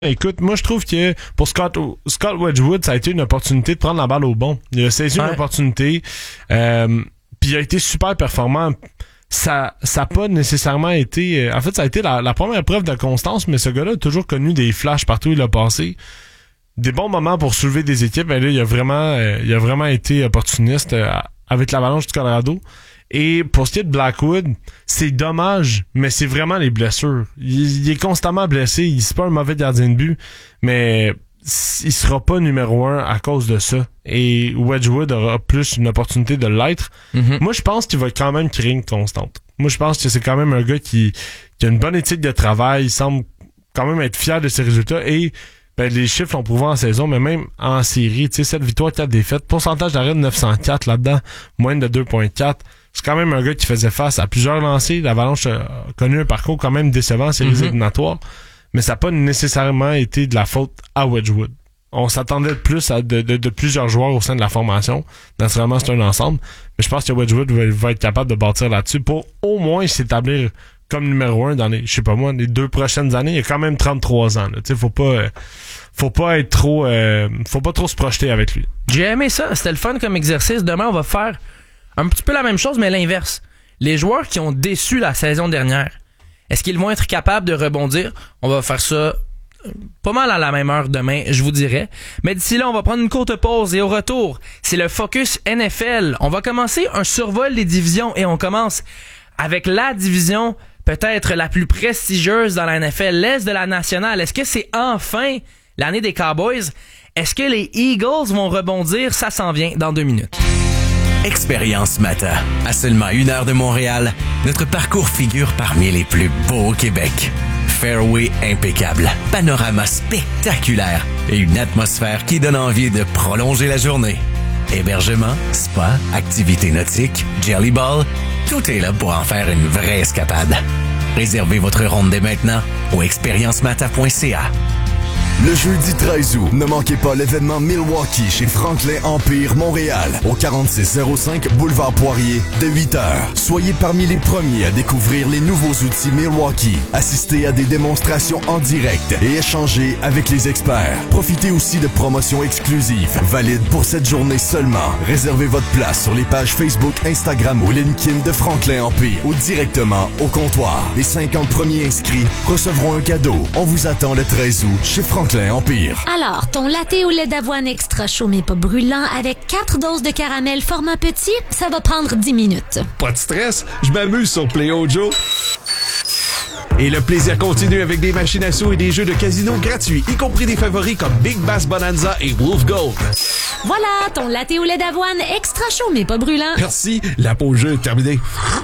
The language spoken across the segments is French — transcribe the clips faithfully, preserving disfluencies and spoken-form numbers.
Écoute, moi je trouve que pour Scott Scott Wedgwood, ça a été une opportunité de prendre la balle au bon. Il a saisi ouais. une opportunité, euh, puis il a été super performant. Ça ça a pas nécessairement été... En fait, ça a été la, la première preuve de constance, mais ce gars-là a toujours connu des flashs partout où il a passé. Des bons moments pour soulever des équipes, mais là, il a vraiment, euh, il a vraiment été opportuniste euh, avec l'Avalanche du Colorado. Et pour ce qui est de Blackwood, c'est dommage, mais c'est vraiment les blessures. Il, il est constamment blessé, il c'est pas un mauvais gardien de but, mais il sera pas numéro un à cause de ça. Et Wedgwood aura plus une opportunité de l'être. Mm-hmm. Moi, je pense qu'il va quand même créer une constante. Moi, je pense que c'est quand même un gars qui, qui a une bonne éthique de travail, il semble quand même être fier de ses résultats et ben, les chiffres l'ont prouvé en saison, mais même en série, tu sais, sept victoires, quatre défaites, pourcentage d'arrêt de neuf cent quatre là-dedans, moyenne de deux virgule quatre. C'est quand même un gars qui faisait face à plusieurs lancers. L'Avalanche a connu un parcours quand même décevant en séries mm-hmm. éliminatoires, mais ça n'a pas nécessairement été de la faute à Wedgwood. On s'attendait plus à de, de, de plusieurs joueurs au sein de la formation. Naturellement, c'est un ensemble, mais je pense que Wedgwood va, va être capable de bâtir là-dessus pour au moins s'établir comme numéro un dans les, je sais pas moi, les deux prochaines années. Il a quand même trente-trois ans. Tu sais, faut pas, euh, faut pas être trop, euh, faut pas trop se projeter avec lui. J'ai aimé ça. C'était le fun comme exercice. Demain, on va faire un petit peu la même chose, mais l'inverse. Les joueurs qui ont déçu la saison dernière, est-ce qu'ils vont être capables de rebondir? On va faire ça pas mal à la même heure demain, je vous dirais. Mais d'ici là, on va prendre une courte pause et au retour, c'est le Focus N F L. On va commencer un survol des divisions et on commence avec la division peut-être la plus prestigieuse dans la N F L, l'Est de la Nationale. Est-ce que c'est enfin l'année des Cowboys? Est-ce que les Eagles vont rebondir? Ça s'en vient dans deux minutes. Expérience Mata. À seulement une heure de Montréal, notre parcours figure parmi les plus beaux au Québec. Fairway impeccable, panorama spectaculaire et une atmosphère qui donne envie de prolonger la journée. Hébergement, spa, activités nautiques, jelly ball, tout est là pour en faire une vraie escapade. Réservez votre ronde dès maintenant au expérience mata point c a. Le jeudi treize août, ne manquez pas l'événement Milwaukee chez Franklin Empire Montréal, au quarante-six zéro cinq Boulevard Poirier, dès huit heures. Soyez parmi les premiers à découvrir les nouveaux outils Milwaukee, assistez à des démonstrations en direct et échangez avec les experts. Profitez aussi de promotions exclusives, valides pour cette journée seulement. Réservez votre place sur les pages Facebook, Instagram ou LinkedIn de Franklin Empire ou directement au comptoir. Les cinquante premiers inscrits recevront un cadeau. On vous attend le treize août chez Franklin Empire. Alors, ton latte au lait d'avoine extra chaud mais pas brûlant avec quatre doses de caramel format petit, ça va prendre dix minutes. Pas de stress, je m'amuse sur Play Ojo. Et le plaisir continue avec des machines à sous et des jeux de casino gratuits, y compris des favoris comme Big Bass Bonanza et Wolf Gold. Voilà, ton latte au lait d'avoine extra chaud mais pas brûlant. Merci, la pause jeu est terminée.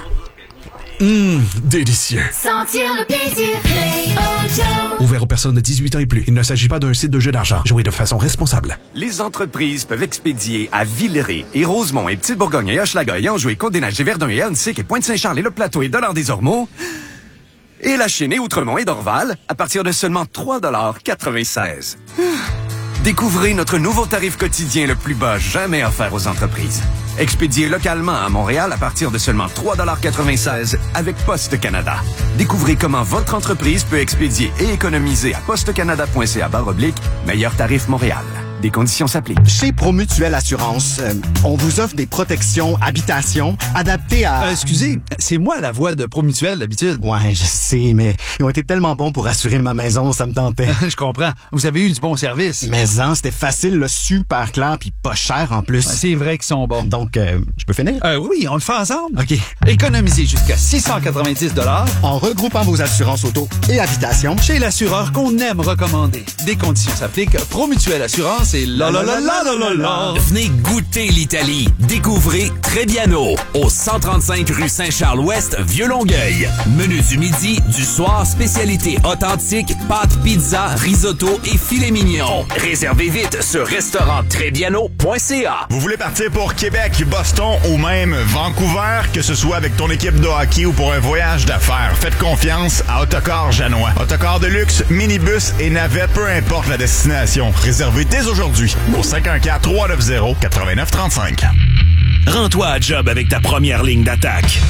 Hum, délicieux. Sentir le plaisir, Play Ojo. Ouvert aux personnes de dix-huit ans et plus. Il ne s'agit pas d'un site de jeu d'argent. Jouez de façon responsable. Les entreprises peuvent expédier à Villeray et Rosemont et Petite-Bourgogne et Hochelaga et Anjou et Côte-des-Neiges et Verdun et Annecy et Pointe-Saint-Charles et Le Plateau et Dollard-des-Ormeaux et La Chine et Outremont et Dorval à partir de seulement trois dollars quatre-vingt-seize. Découvrez notre nouveau tarif quotidien le plus bas jamais offert aux entreprises. Expédié localement à Montréal à partir de seulement trois dollars quatre-vingt-seize avec Poste Canada. Découvrez comment votre entreprise peut expédier et économiser à postecanada point c a barre oblique meilleur tarif Montréal. Des conditions s'appliquent. Chez Promutuelle Assurance, euh, on vous offre des protections habitation adaptées à... Euh, excusez, c'est moi la voix de Promutuelle d'habitude. Ouais, je sais, mais ils ont été tellement bons pour assurer ma maison, ça me tentait. Je comprends. Vous avez eu du bon service. Mais hein, c'était facile, là, super clair, puis pas cher en plus. Ouais, c'est vrai qu'ils sont bons. Donc, euh, je peux finir? Euh, oui, on le fait ensemble. OK. Économisez jusqu'à six cent quatre-vingt-dix dollars en regroupant vos assurances auto et habitation chez l'assureur qu'on aime recommander. Des conditions s'appliquent. Promutuelle Assurance et la la la la la la la. Venez goûter l'Italie. Découvrez Trebbiano au cent trente-cinq rue Saint-Charles-Ouest, Vieux-Longueuil. Menu du midi, du soir, spécialité authentique, pâtes, pizza, risotto et filet mignon. Réservez vite sur restaurant trebbiano point c a. Vous voulez partir pour Québec, Boston ou même Vancouver, que ce soit avec ton équipe de hockey ou pour un voyage d'affaires, faites confiance à Autocar Janois. Autocar de luxe, minibus et navette, peu importe la destination. Réservez dès aujourd'hui au cinq un quatre, trois neuf zéro, neuf neuf trois cinq. Rends-toi à job avec ta première ligne d'attaque.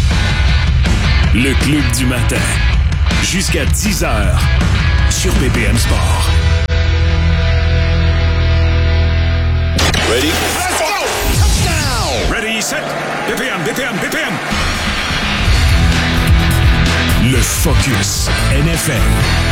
Le Club du matin. Jusqu'à dix heures sur B P M Sport. Focus N F L.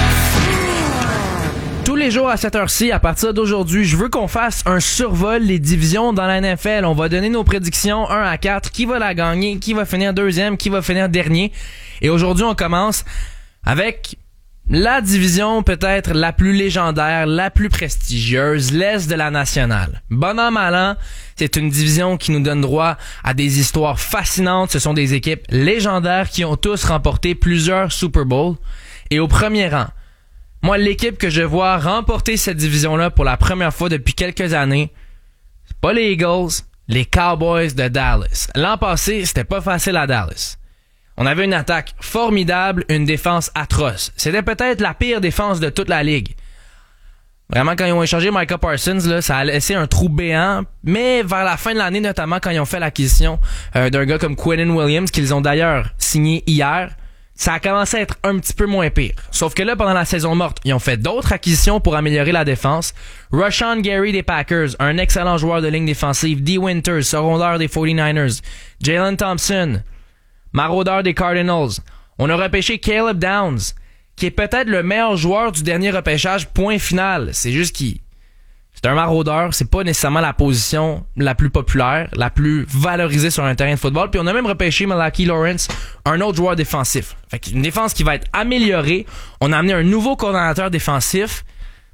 Tous les jours à cette heure-ci, à partir d'aujourd'hui, je veux qu'on fasse un survol des divisions dans la N F L. On va donner nos prédictions un à quatre. Qui va la gagner? Qui va finir deuxième? Qui va finir dernier? Et aujourd'hui, on commence avec la division peut-être la plus légendaire, la plus prestigieuse, l'Est de la nationale. Bon an, mal an, c'est une division qui nous donne droit à des histoires fascinantes. Ce sont des équipes légendaires qui ont tous remporté plusieurs Super Bowls. Et au premier rang, moi, l'équipe que je vois remporter cette division-là pour la première fois depuis quelques années, c'est pas les Eagles, les Cowboys de Dallas. L'an passé, c'était pas facile à Dallas. On avait une attaque formidable, une défense atroce. C'était peut-être la pire défense de toute la ligue. Vraiment, quand ils ont échangé Micah Parsons, là, ça a laissé un trou béant. Mais vers la fin de l'année, notamment quand ils ont fait l'acquisition euh, d'un gars comme Quinnen Williams, qu'ils ont d'ailleurs signé hier, ça a commencé à être un petit peu moins pire. Sauf que là, pendant la saison morte, ils ont fait d'autres acquisitions pour améliorer la défense. Rashawn Gary des Packers, un excellent joueur de ligne défensive. Dee Winters, secondaire des forty-niners. Jalen Thompson, maraudeur des Cardinals. On a repêché Caleb Downs, qui est peut-être le meilleur joueur du dernier repêchage, point final. C'est juste qu'il... C'est un maraudeur, c'est pas nécessairement la position la plus populaire, la plus valorisée sur un terrain de football. Puis on a même repêché Malachi Lawrence, un autre joueur défensif. Fait qu'une défense qui va être améliorée. On a amené un nouveau coordonnateur défensif.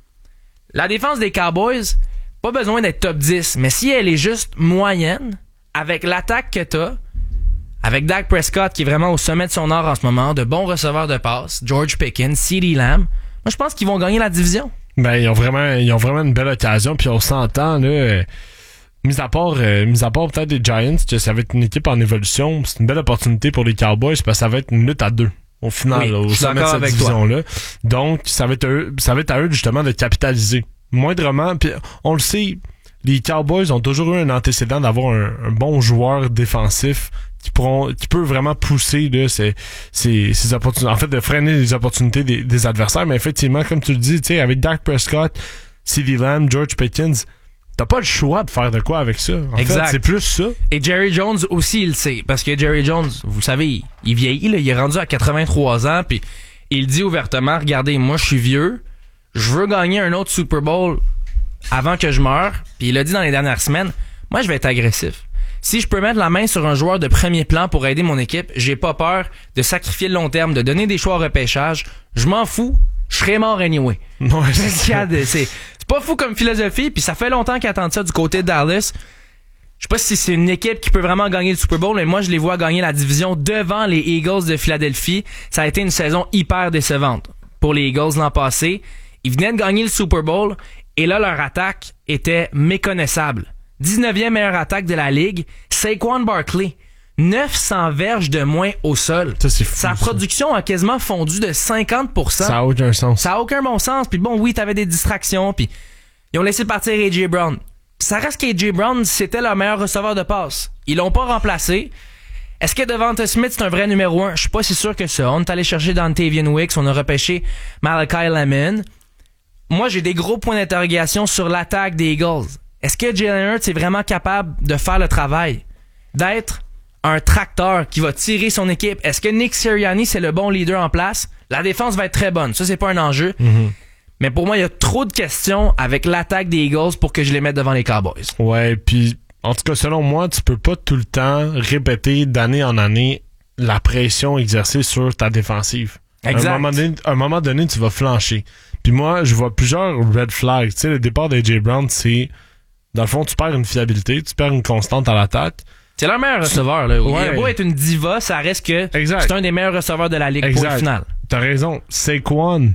La défense des Cowboys, pas besoin d'être top dix, mais si elle est juste moyenne, avec l'attaque que t'as, avec Dak Prescott qui est vraiment au sommet de son art en ce moment, de bons receveurs de passe, George Pickens, CeeDee Lamb, moi je pense qu'ils vont gagner la division. Ben, ils ont vraiment, ils ont vraiment une belle occasion, puis on s'entend, là, euh, mis à part, euh, mis à part peut-être des Giants, que ça va être une équipe en évolution, c'est une belle opportunité pour les Cowboys, parce que ça va être une lutte à deux, au final, oui, là, au sommet de cette division-là. Donc, ça va être à eux, ça va être à eux, justement, de capitaliser. Moindrement, puis on le sait, les Cowboys ont toujours eu un antécédent d'avoir un, un bon joueur défensif qui pourront, qui peut vraiment pousser là, ces, ces, ces opportunités, en fait, de freiner les opportunités des, des adversaires. Mais effectivement, comme tu le dis, tu sais, avec Dak Prescott, CeeDee Lamb, George Pickens, t'as pas le choix de faire de quoi avec ça. En exact. fait, c'est plus ça. Et Jerry Jones aussi, il le sait, parce que Jerry Jones, vous savez, il, il vieillit, là, il est rendu à quatre-vingt-trois ans, puis il dit ouvertement, regardez, moi, je suis vieux, je veux gagner un autre Super Bowl avant que je meure. Puis il a dit dans les dernières semaines, moi, je vais être agressif. Si je peux mettre la main sur un joueur de premier plan pour aider mon équipe, j'ai pas peur de sacrifier le long terme, de donner des choix au repêchage. Je m'en fous, je serai mort anyway. Ouais, c'est, c'est, c'est, c'est pas fou comme philosophie, puis ça fait longtemps qu'ils attendent ça du côté de Dallas. Je sais pas si c'est une équipe qui peut vraiment gagner le Super Bowl, mais moi je les vois gagner la division devant les Eagles de Philadelphie. Ça a été une saison hyper décevante pour les Eagles l'an passé. Ils venaient de gagner le Super Bowl, et là leur attaque était méconnaissable. dix-neuvième meilleure attaque de la ligue, Saquon Barkley, neuf cents verges de moins au sol. Ça, c'est fou, Sa ça. production a quasiment fondu de cinquante pour cent. Ça a aucun sens. Ça a aucun bon sens. Puis bon, oui, t'avais des distractions, puis ils ont laissé partir A J Brown. Ça reste qu'A J Brown, c'était leur meilleur receveur de passe. Ils l'ont pas remplacé. Est-ce que Devonta Smith, c'est un vrai numéro un? Je suis pas si sûr que ça. On est allé chercher Dontavian Wicks, on a repêché Malachi Lemon. Moi, j'ai des gros points d'interrogation sur l'attaque des Eagles. Est-ce que Jalen Hurts est vraiment capable de faire le travail? D'être un tracteur qui va tirer son équipe? Est-ce que Nick Sirianni, c'est le bon leader en place? La défense va être très bonne. Ça, c'est pas un enjeu. Mm-hmm. Mais pour moi, il y a trop de questions avec l'attaque des Eagles pour que je les mette devant les Cowboys. Ouais, puis en tout cas, selon moi, tu peux pas tout le temps répéter d'année en année la pression exercée sur ta défensive. Exact. À un moment donné, à un moment donné tu vas flancher. Puis moi, je vois plusieurs red flags. Tu sais, le départ d'A J Brown, c'est... Dans le fond, tu perds une fiabilité, tu perds une constante à l'attaque. C'est leur meilleur receveur, là. Ouais. Il a beau être une diva, ça reste que exact. C'est un des meilleurs receveurs de la ligue exact. pour le final. T'as raison. Saquon.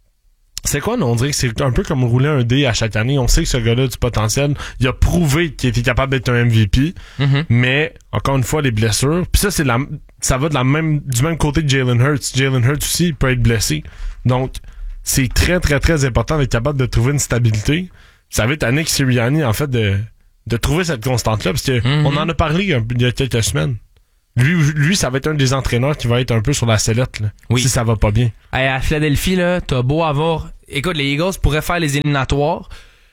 Saquon, on dirait que c'est un peu comme rouler un dé à chaque année. On sait que ce gars-là a du potentiel. Il a prouvé qu'il était capable d'être un M V P. Mm-hmm. Mais, encore une fois, les blessures. Puis ça, c'est la, ça va de la même, du même côté de Jalen Hurts. Jalen Hurts aussi, il peut être blessé. Donc, c'est très, très, très important d'être capable de trouver une stabilité. Ça va être à Nick Sirianni, en fait, de, de trouver cette constante-là, parce que mm-hmm. on en a parlé il y a quelques semaines. Lui, lui, ça va être un des entraîneurs qui va être un peu sur la sellette, là, oui. si ça va pas bien. Hey, à Philadelphie, là, t'as beau avoir... Écoute, les Eagles pourraient faire les éliminatoires.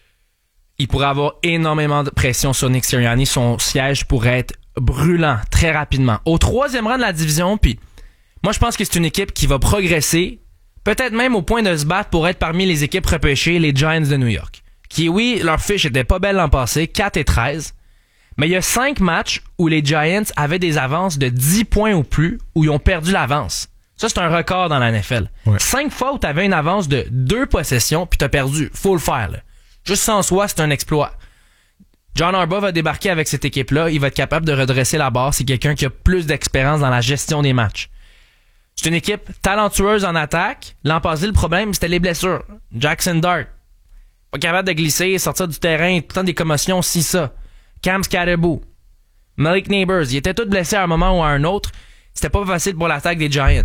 Ils pourraient avoir énormément de pression sur Nick Sirianni. Son siège pourrait être brûlant très rapidement. Au troisième rang de la division, puis Moi, je pense que c'est une équipe qui va progresser, peut-être même au point de se battre pour être parmi les équipes repêchées, les Giants de New York. Qui, oui, leur fiche était pas belle l'an passé, quatre et treize. Mais il y a cinq matchs où les Giants avaient des avances de dix points ou plus, où ils ont perdu l'avance. Ça, c'est un record dans la N F L. Ouais. Cinq fois où tu avais une avance de deux possessions, puis tu as perdu. Faut le faire, là. Juste ça en soi, c'est un exploit. John Harbaugh va débarquer avec cette équipe-là. Il va être capable de redresser la barre. C'est quelqu'un qui a plus d'expérience dans la gestion des matchs. C'est une équipe talentueuse en attaque. L'an passé, le problème, c'était les blessures. Jackson Dart, pas capable de glisser, sortir du terrain, tout le temps des commotions, si ça. Cam Skattebo, Malik Neighbors, ils étaient tous blessés à un moment ou à un autre. C'était pas facile pour l'attaque des Giants.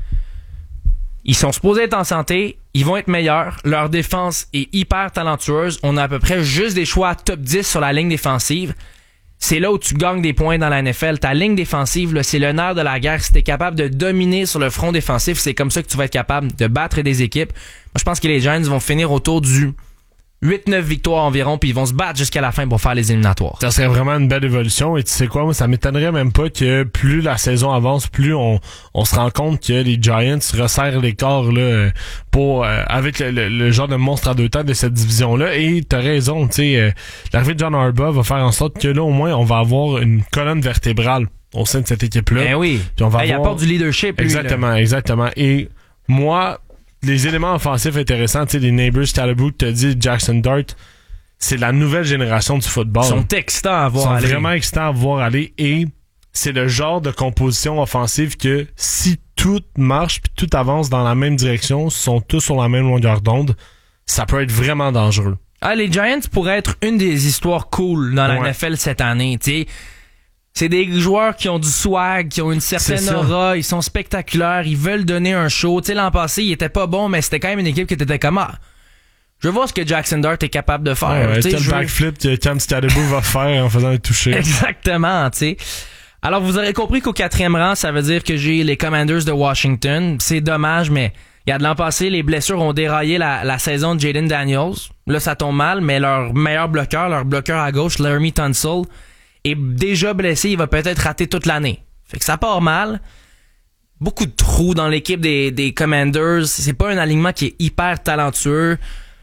Ils sont supposés être en santé, ils vont être meilleurs. Leur défense est hyper talentueuse. On a à peu près juste des choix top dix sur la ligne défensive. C'est là où tu gagnes des points dans la N F L. Ta ligne défensive, là, c'est le nerf de la guerre. Si t'es capable de dominer sur le front défensif, c'est comme ça que tu vas être capable de battre des équipes. Moi, je pense que les Giants vont finir autour du huit neuf victoires environ, puis ils vont se battre jusqu'à la fin pour faire les éliminatoires. Ça serait vraiment une belle évolution. Et tu sais quoi, moi, ça m'étonnerait même pas que plus la saison avance, plus on, on se rend compte que les Giants resserrent l'écart là, pour euh, avec le, le, le genre de monstre à deux têtes de cette division-là. Et t'as raison, tu sais, euh, l'arrivée de John Harbaugh va faire en sorte que là, au moins, on va avoir une colonne vertébrale au sein de cette équipe-là. Ben oui. Puis on va hey, avoir... Il apporte du leadership. Exactement, lui, exactement. Et moi, les éléments offensifs intéressants, tu sais, les Neighbors, Skattebo, que t'as dit, Jackson Dart, c'est la nouvelle génération du football. Ils sont excitants à voir Ils sont aller. vraiment excitants à voir aller et c'est le genre de composition offensive que si tout marche puis tout avance dans la même direction, sont tous sur la même longueur d'onde, ça peut être vraiment dangereux. Ah, les Giants pourraient être une des histoires cool dans la ouais. N F L cette année, tu sais. C'est des joueurs qui ont du swag, qui ont une certaine aura, ils sont spectaculaires, ils veulent donner un show. Tu sais, l'an passé, ils étaient pas bons, mais c'était quand même une équipe qui était comme ah, je veux voir ce que Jackson Dart est capable de faire. Ouais, ouais, tu sais, le je backflip que Cam Skattebo va faire en faisant un toucher. Exactement, tu sais. Alors, vous aurez compris qu'au quatrième rang, ça veut dire que j'ai les Commanders de Washington. C'est dommage, mais il y a de l'an passé, les blessures ont déraillé la, la saison de Jaden Daniels. Là, ça tombe mal, mais leur meilleur bloqueur, leur bloqueur à gauche, Laramie Tunsil, est déjà blessé. Il va peut-être rater toute l'année. Fait que ça part mal. Beaucoup de trous dans l'équipe des, des Commanders. C'est pas un alignement qui est hyper talentueux.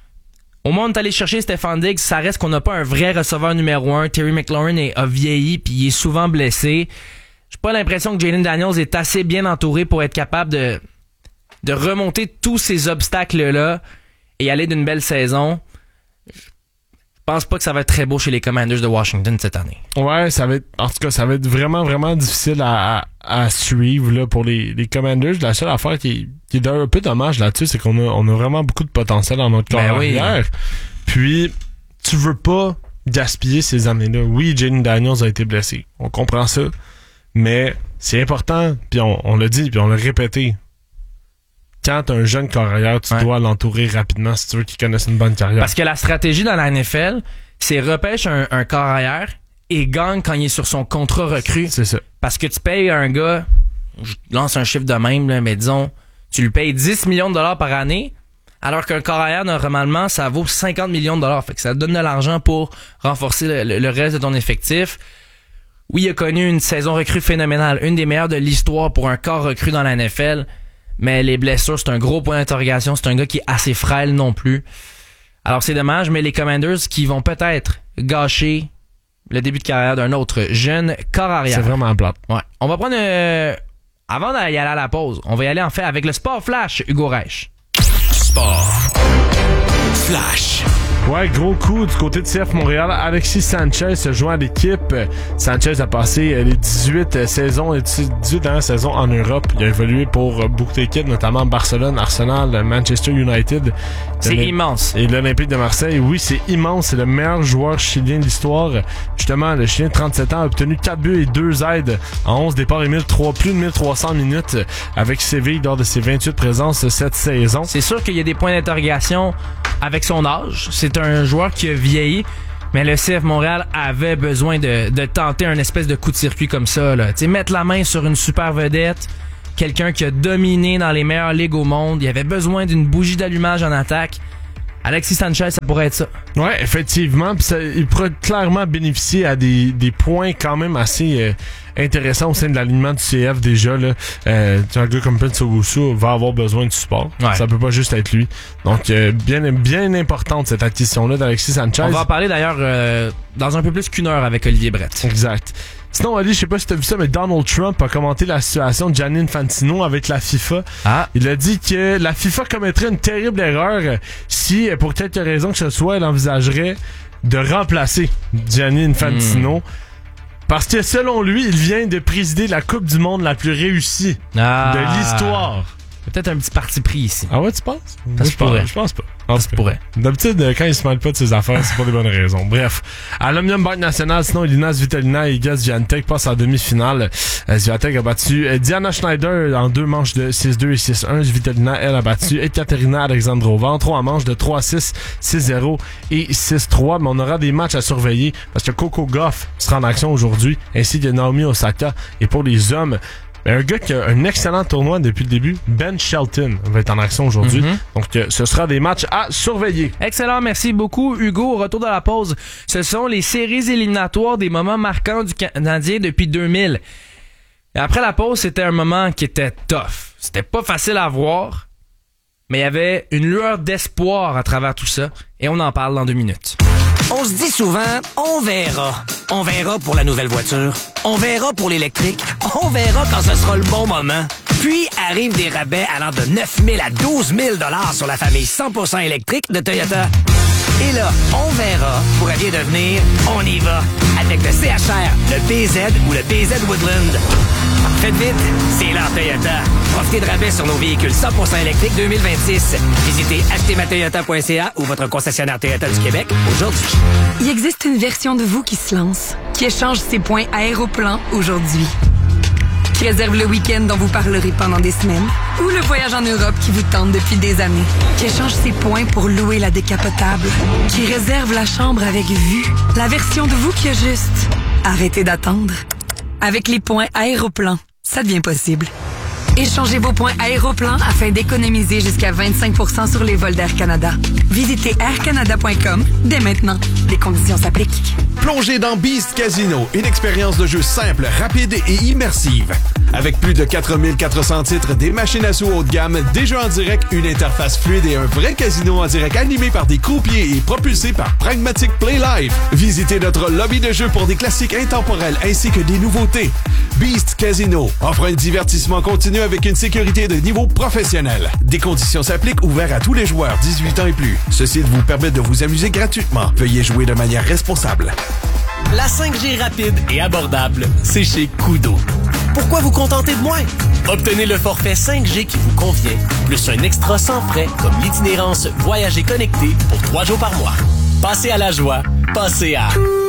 Au moment où on est allé chercher Stefon Diggs, ça reste qu'on n'a pas un vrai receveur numéro un. Terry McLaurin est, a vieilli puis il est souvent blessé. J'ai pas l'impression que Jaden Daniels est assez bien entouré pour être capable de, de remonter tous ces obstacles-là et aller d'une belle saison. Je pense pas que ça va être très beau chez les Commanders de Washington cette année. Ouais, ça va être, en tout cas, ça va être vraiment, vraiment difficile à, à, à suivre là, pour les, les Commanders. La seule affaire qui, qui est un peu dommage là-dessus, c'est qu'on a, on a vraiment beaucoup de potentiel dans notre corps ben arrière. Oui. Puis, tu veux pas gaspiller ces années-là. Oui, Jaden Daniels a été blessé. On comprend ça. Mais c'est important, puis on, on l'a dit, puis on l'a répété. Quand t'as un jeune carrière, tu ouais. dois l'entourer rapidement si tu veux qu'il connaisse une bonne carrière. Parce que la stratégie dans la N F L, c'est repêche un, un carrière et gagne quand il est sur son contrat recru. C'est ça. Parce que tu payes un gars, je lance un chiffre de même, là, mais disons, tu lui payes dix millions de dollars par année, alors qu'un carrière, normalement, ça vaut cinquante millions de dollars. Fait que ça te donne de l'argent pour renforcer le, le, le reste de ton effectif. Oui, il a connu une saison recrue phénoménale, une des meilleures de l'histoire pour un corps recru dans la N F L. Mais les blessures, c'est un gros point d'interrogation. C'est un gars qui est assez frêle non plus. Alors c'est dommage, mais les Commanders qui vont peut-être gâcher le début de carrière d'un autre jeune corps arrière. C'est vraiment plate. Ouais. On va prendre... Euh, avant d'y aller à la pause, on va y aller en fait avec le Sport Flash, Hugo Reich. Sport Flash. Ouais, gros coup du côté de C F Montréal. Alexis Sanchez se joint à l'équipe. Sanchez a passé les dix-huit saisons et dix-huit dernières saisons en Europe. Il a évolué pour beaucoup d'équipes, notamment Barcelone, Arsenal, Manchester United. C'est immense. Et l'Olympique de Marseille. Oui, c'est immense. C'est le meilleur joueur chilien de l'histoire. Justement, le Chilien de trente-sept ans a obtenu quatre buts et deux aides en onze départs et mille trois, plus de mille trois cents minutes avec Séville lors de ses vingt-huit présences cette saison. C'est sûr qu'il y a des points d'interrogation avec son âge. C'est un joueur qui a vieilli, mais le C F Montréal avait besoin de, de tenter un espèce de coup de circuit comme ça. Là. T'sais, mettre la main sur une super vedette, quelqu'un qui a dominé dans les meilleures ligues au monde. Il avait besoin d'une bougie d'allumage en attaque. Alexis Sanchez, ça pourrait être ça. Ouais, effectivement. Pis ça, il pourrait clairement bénéficier à des, des points quand même assez, euh, intéressant au sein de l'alignement du C F déjà. Là, euh, un gars comme Prince Owusu va avoir besoin de support. Ouais. Ça peut pas juste être lui. Donc, euh, bien, bien importante cette acquisition-là d'Alexis Sanchez. On va en parler d'ailleurs euh, dans un peu plus qu'une heure avec Olivier Brett. Exact. Sinon, Ali, je sais pas si t'as vu ça, mais Donald Trump a commenté la situation de Gianni Infantino avec la FIFA. Ah. Il a dit que la FIFA commettrait une terrible erreur si, pour quelque raison que ce soit, elle envisagerait de remplacer Gianni Infantino. Mm. Parce que selon lui, il vient de présider la Coupe du Monde la plus réussie ah. de l'histoire. Peut-être un petit parti pris ici. Ah ouais, tu penses? Ça se pourrait. Je pense pas. Ça se pourrait. D'habitude, quand il se mêle pas de ses affaires, c'est pour des bonnes raisons. Bref. À l'Omnium Banque Nationale, sinon, Elina Svitolina et Iga Swiatek passent en demi-finale. Swiatek a battu Diana Schneider en deux manches de six deux et six un. Svitolina, elle, a battu Ekaterina Alexandrova en trois manches de trois six, six zéro et six trois. Mais on aura des matchs à surveiller parce que Coco Gauff sera en action aujourd'hui, ainsi que Naomi Osaka. Et pour les hommes, un gars qui a un excellent tournoi depuis le début, Ben Shelton, va être en action aujourd'hui. Mm-hmm. Donc, euh, ce sera des matchs à surveiller. Excellent, merci beaucoup, Hugo. Au retour de la pause, ce sont les séries éliminatoires des moments marquants du Canadien depuis deux mille. Et après la pause, c'était un moment qui était tough. C'était pas facile à voir, mais il y avait une lueur d'espoir à travers tout ça. Et on en parle dans deux minutes. On se dit souvent, on verra. On verra pour la nouvelle voiture. On verra pour l'électrique. On verra quand ce sera le bon moment. Puis arrivent des rabais allant de neuf mille à douze mille dollars sur la famille cent pour cent électrique de Toyota. Et là, on verra pourrait bien devenir on y va avec le C H R, le B Z ou le B Z Woodland. Faites vite, c'est l'heure Toyota. Profitez de rabais sur nos véhicules cent pour cent électriques deux mille vingt-six. Visitez acheter ma toyota point c a ou votre concessionnaire Toyota du Québec aujourd'hui. Il existe une version de vous qui se lance, qui échange ses points Aéroplan aujourd'hui. Qui réserve le week-end dont vous parlerez pendant des semaines, ou le voyage en Europe qui vous tente depuis des années. Qui échange ses points pour louer la décapotable. Qui réserve la chambre avec vue. La version de vous qui a juste arrêtez d'attendre. Avec les points Aéroplan, ça devient possible. Échangez vos points Aéroplan afin d'économiser jusqu'à vingt-cinq pour cent sur les vols d'Air Canada. Visitez air canada point com dès maintenant. Les conditions s'appliquent. Plongez dans Beast Casino, une expérience de jeu simple, rapide et immersive. Avec plus de quatre mille quatre cents titres, des machines à sous haut de gamme, des jeux en direct, une interface fluide et un vrai casino en direct animé par des croupiers et propulsé par Pragmatic Play Live. Visitez notre lobby de jeux pour des classiques intemporels ainsi que des nouveautés. Beast Casino offre un divertissement continu avec une sécurité de niveau professionnel. Des conditions s'appliquent, ouverts à tous les joueurs dix-huit ans et plus. Ceci vous permet de vous amuser gratuitement. Veuillez jouer de manière responsable. La cinq G rapide et abordable, c'est chez Koodo. Pourquoi vous contenter de moins? Obtenez le forfait cinq G qui vous convient, plus un extra sans frais comme l'itinérance Voyager connecté pour trois jours par mois. Passez à la joie, passez à